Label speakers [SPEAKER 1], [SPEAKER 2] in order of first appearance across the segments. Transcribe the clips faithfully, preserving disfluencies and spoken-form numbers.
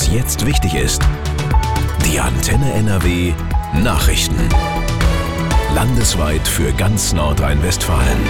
[SPEAKER 1] was jetzt wichtig ist. Die Antenne N R W Nachrichten. Landesweit für ganz Nordrhein-Westfalen.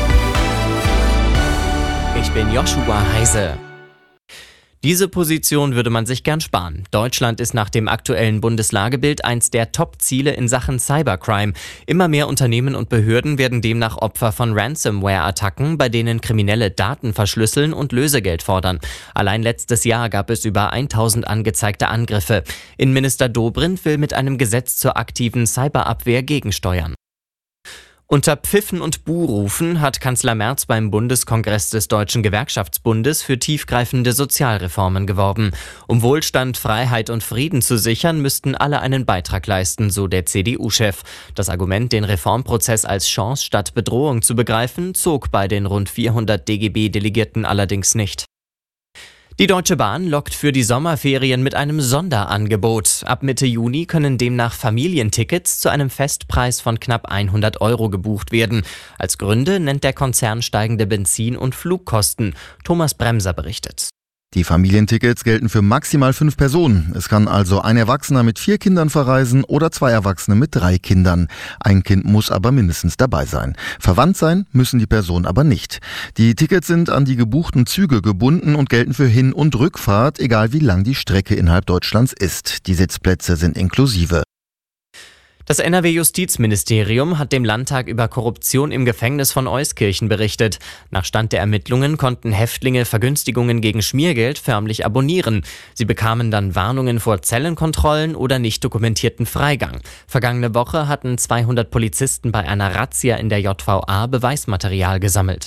[SPEAKER 2] Ich bin Joshua Heise. Diese Position würde man sich gern sparen. Deutschland ist nach dem aktuellen Bundeslagebild eins der Top-Ziele in Sachen Cybercrime. Immer mehr Unternehmen und Behörden werden demnach Opfer von Ransomware-Attacken, bei denen Kriminelle Daten verschlüsseln und Lösegeld fordern. Allein letztes Jahr gab es über tausend angezeigte Angriffe. Innenminister Dobrindt will mit einem Gesetz zur aktiven Cyberabwehr gegensteuern. Unter Pfiffen und Buhrufen hat Kanzler Merz beim Bundeskongress des Deutschen Gewerkschaftsbundes für tiefgreifende Sozialreformen geworben. Um Wohlstand, Freiheit und Frieden zu sichern, müssten alle einen Beitrag leisten, so der C D U-Chef. Das Argument, den Reformprozess als Chance statt Bedrohung zu begreifen, zog bei den rund vierhundert D G B-Delegierten allerdings nicht. Die Deutsche Bahn lockt für die Sommerferien mit einem Sonderangebot. Ab Mitte Juni können demnach Familientickets zu einem Festpreis von knapp hundert Euro gebucht werden. Als Gründe nennt der Konzern steigende Benzin- und Flugkosten. Thomas Bremser berichtet.
[SPEAKER 3] Die Familientickets gelten für maximal fünf Personen. Es kann also ein Erwachsener mit vier Kindern verreisen oder zwei Erwachsene mit drei Kindern. Ein Kind muss aber mindestens dabei sein. Verwandt sein müssen die Personen aber nicht. Die Tickets sind an die gebuchten Züge gebunden und gelten für Hin- und Rückfahrt, egal wie lang die Strecke innerhalb Deutschlands ist. Die Sitzplätze sind inklusive.
[SPEAKER 2] Das N R W-Justizministerium hat dem Landtag über Korruption im Gefängnis von Euskirchen berichtet. Nach Stand der Ermittlungen konnten Häftlinge Vergünstigungen gegen Schmiergeld förmlich abonnieren. Sie bekamen dann Warnungen vor Zellenkontrollen oder nicht dokumentierten Freigang. Vergangene Woche hatten zweihundert Polizisten bei einer Razzia in der J V A Beweismaterial gesammelt.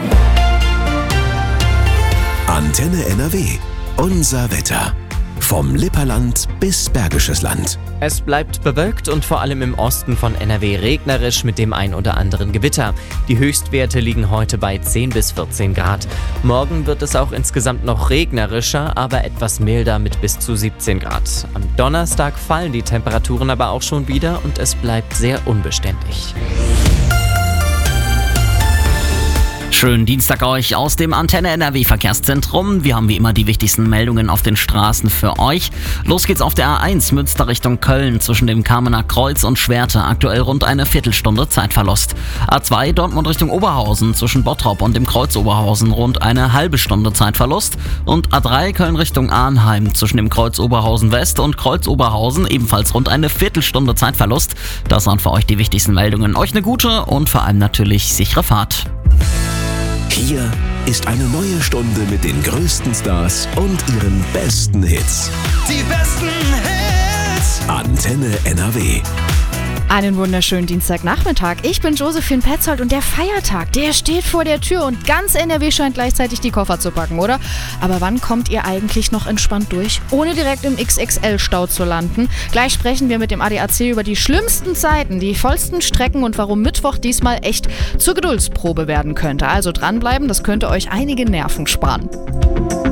[SPEAKER 1] Antenne N R W. Unser Wetter. Vom Lipperland bis Bergisches Land.
[SPEAKER 2] Es bleibt bewölkt und vor allem im Osten von N R W regnerisch mit dem ein oder anderen Gewitter. Die Höchstwerte liegen heute bei zehn bis vierzehn Grad. Morgen wird es auch insgesamt noch regnerischer, aber etwas milder mit bis zu siebzehn Grad. Am Donnerstag fallen die Temperaturen aber auch schon wieder und es bleibt sehr unbeständig.
[SPEAKER 4] Schönen Dienstag euch aus dem Antenne N R W Verkehrszentrum. Wir haben wie immer die wichtigsten Meldungen auf den Straßen für euch. Los geht's auf der A eins Münster Richtung Köln zwischen dem Kamener Kreuz und Schwerte. Aktuell rund eine Viertelstunde Zeitverlust. A zwei Dortmund Richtung Oberhausen zwischen Bottrop und dem Kreuz Oberhausen rund eine halbe Stunde Zeitverlust. Und A drei Köln Richtung Arnheim zwischen dem Kreuz Oberhausen West und Kreuz Oberhausen ebenfalls rund eine Viertelstunde Zeitverlust. Das waren für euch die wichtigsten Meldungen. Euch eine gute und vor allem natürlich sichere Fahrt.
[SPEAKER 1] Hier ist eine neue Stunde mit den größten Stars und ihren besten Hits.
[SPEAKER 5] Die besten Hits!
[SPEAKER 1] Antenne N R W.
[SPEAKER 6] Einen wunderschönen Dienstagnachmittag. Ich bin Josephine Petzold und der Feiertag, der steht vor der Tür und ganz N R W scheint gleichzeitig die Koffer zu packen, oder? Aber wann kommt ihr eigentlich noch entspannt durch, ohne direkt im X X L-Stau zu landen? Gleich sprechen wir mit dem A D A C über die schlimmsten Zeiten, die vollsten Strecken und warum Mittwoch diesmal echt zur Geduldsprobe werden könnte. Also dranbleiben, das könnte euch einige Nerven sparen.